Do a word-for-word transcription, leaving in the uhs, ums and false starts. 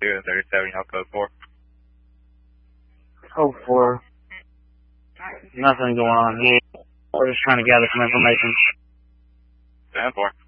two and thirty-seven, y'all code four. Code four. Nothing going on here. We're just trying to gather some information. ten four.